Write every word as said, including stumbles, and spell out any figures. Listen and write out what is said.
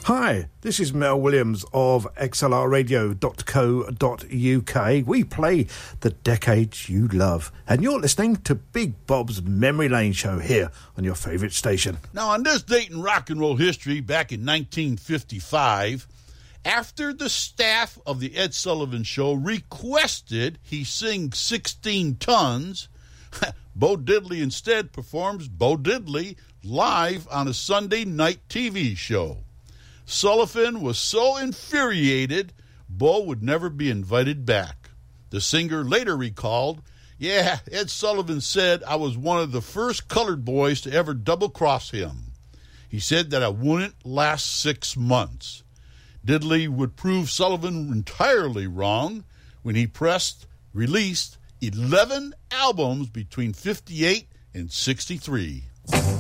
Hi, this is Mel Williams of x l r radio dot co dot u k. We play the decades you love, and you're listening to Big Bob's Memory Lane show here on your favourite station. Now, on this date in rock and roll history, back in nineteen fifty-five, after the staff of the Ed Sullivan Show requested he sing sixteen tons, Bo Diddley instead performs Bo Diddley live on a Sunday night T V show. Sullivan was so infuriated, Bo would never be invited back. The singer later recalled, "Yeah, Ed Sullivan said I was one of the first colored boys to ever double-cross him. He said that I wouldn't last six months. Diddley would prove Sullivan entirely wrong when he pressed, released eleven albums between fifty-eight and sixty-three.